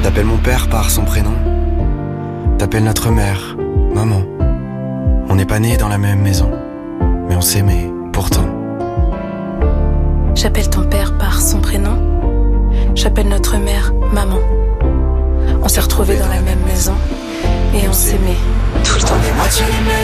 T'appelles mon père par son prénom. T'appelles notre mère, maman. On n'est pas nés dans la même maison, mais on s'aimait pourtant. J'appelle ton père par son prénom. J'appelle notre mère maman. On s'est retrouvés dans la même maison et on s'aimait tout le temps.